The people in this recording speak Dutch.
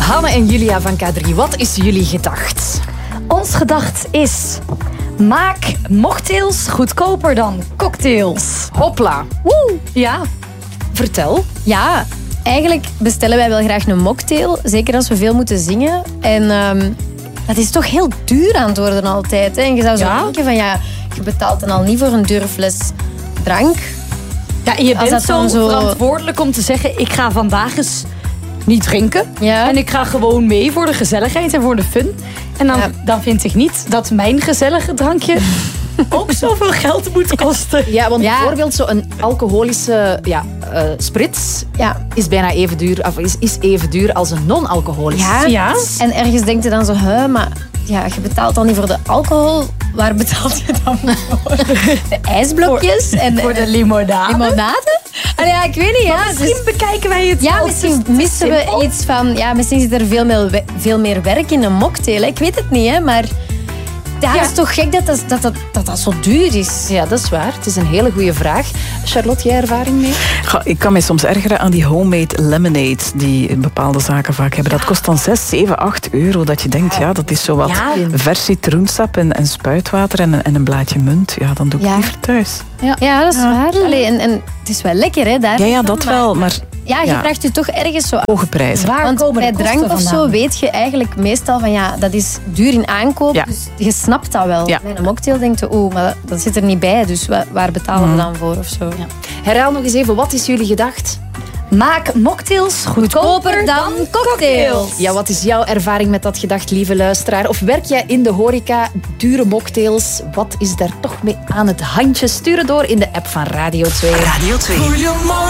Hanne en Julia van K3, wat is jullie gedacht? Ons gedacht is... maak mocktails goedkoper dan cocktails. Hopla. Woe! Ja. Vertel. Ja, eigenlijk bestellen wij wel graag een mocktail. Zeker als we veel moeten zingen. En dat is toch heel duur aan het worden altijd. Hè? En je zou zo denken van ja, je betaalt dan al niet voor een dure fles drank. Ja, en je Als bent dat dan zo zo verantwoordelijk om te zeggen... ik ga vandaag eens niet drinken. Ja. En ik ga gewoon mee voor de gezelligheid en voor de fun. En dan vind ik niet dat mijn gezellige drankje... ook zoveel geld moet kosten. Ja, want bijvoorbeeld zo'n alcoholische sprits is bijna even duur, of is even duur als een non-alcoholische. Ja. En ergens denk je dan zo, maar ja, je betaalt dan niet voor de alcohol. Waar betaalt je dan voor? De ijsblokjes en voor de limonade. Allee, ja, ik weet niet. Ja, Misschien bekijken wij het ja, wel. misschien missen we iets van... Ja, misschien zit er veel meer werk in een mocktail. Hè. Ik weet het niet, hè, maar... Ja, het is toch gek dat zo duur is. Ja, dat is waar. Het is een hele goede vraag. Charlotte, jij ervaring mee? Ik kan me soms ergeren aan die homemade lemonade die bepaalde zaken vaak hebben. Dat kost dan 6, 7, 8 euro. Dat je denkt, dat is zo wat vers citroensap en spuitwater en een blaadje munt. Ja, dan doe ik het liever thuis. Ja, dat is waar. Allee, en het is wel lekker, hè? Daar Ja, dat wel, maar... Ja, je vraagt je toch ergens zo... Hoge prijzen. Want bij drank of zo weet je eigenlijk meestal van dat is duur in aankoop. Ja. Dus je snapt dat wel. Ja. Bij een mocktail denk je, maar dat zit er niet bij. Dus waar betalen we dan voor of zo? Ja. Herhaal nog eens even, wat is jullie gedacht? Maak mocktails goedkoper dan cocktails. Ja, wat is jouw ervaring met dat gedacht, lieve luisteraar? Of werk jij in de horeca, dure mocktails? Wat is daar toch mee aan het handje? Stuur het door in de app van Radio 2. Radio 2.